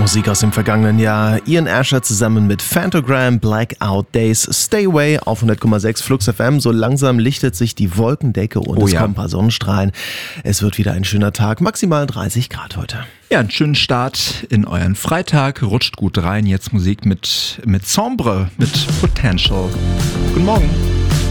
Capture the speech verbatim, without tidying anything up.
Musik aus dem vergangenen Jahr. Ian Asher zusammen mit Phantogram, Blackout Days, Stay Away auf hundert Komma sechs Flux F M. So langsam lichtet sich die Wolkendecke und Oh es ja. kommen ein paar Sonnenstrahlen. Es wird wieder ein schöner Tag, maximal dreißig Grad heute. Ja, einen schönen Start in euren Freitag. Rutscht gut rein. Jetzt Musik mit, mit Sombre, mit Potential. Guten Morgen.